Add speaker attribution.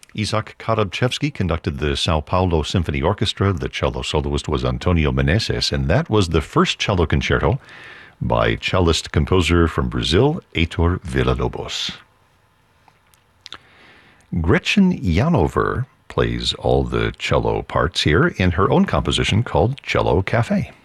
Speaker 1: Isaac Karabchevsky conducted the Sao Paulo Symphony Orchestra. The cello soloist was Antonio Meneses, and that was the first cello concerto by cellist-composer from Brazil, Heitor Villa-Lobos. Gretchen Janover plays all the cello parts here in her own composition called Cello Cafe.